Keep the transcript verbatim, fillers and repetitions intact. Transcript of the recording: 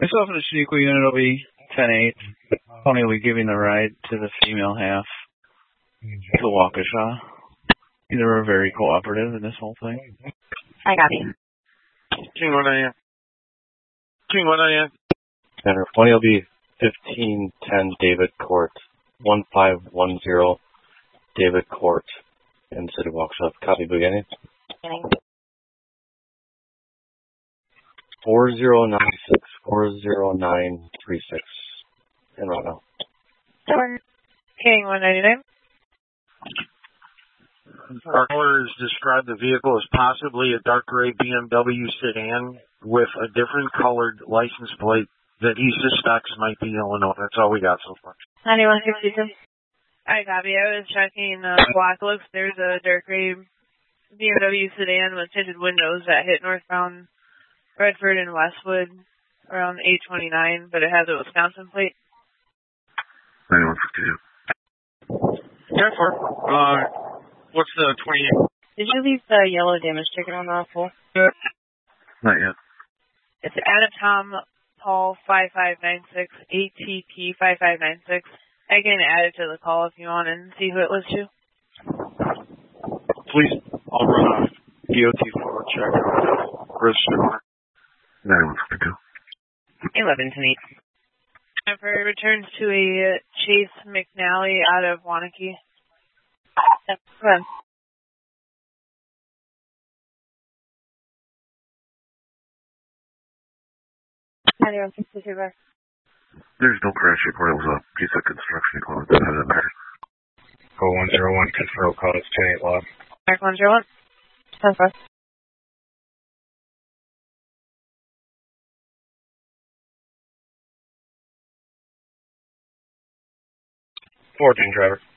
Myself and the Shaniqua unit will be ten eight. Tony will be giving the ride to the female half to Waukesha. They were very cooperative in this whole thing. I got you. King, what are you? King, what are you? Center twenty will be fifteen ten David Court, one five one zero David Court in the city of Waukesha. Copy, beginning. Beginning. four zero nine six four zero nine three six in Rockville. King one ninety-nine. Our callers described the vehicle as possibly a dark gray B M W sedan with a different colored license plate that he suspects might be Illinois. That's all we got so far. ninety-one sixty-two. I copy. I was checking uh, block looks. There's a dark gray B M W sedan with tinted windows that hit northbound Redford and Westwood around eight twenty-nine, but it has a Wisconsin plate. ninety-one sixty-two. Yeah, for, uh, what's the twenty-eight? Did you leave the yellow damage ticket on the pool? Not yet. It's Adam Tom Paul five five nine six, A T P five five nine six. I can add it to the call if you want and see who it was to. Please, I'll run a D O T forward check. Register. ninety-one sixty-two. eleven ten eight. Temporary returns to a Chase McNally out of Wanakee. Yep, go ahead. ninety-one sixty-two. There's no crash report. It was a piece of construction equipment that had it there. Call one zero one, control call is ten eight log. Mark one zero one. ten four. fourteen driver.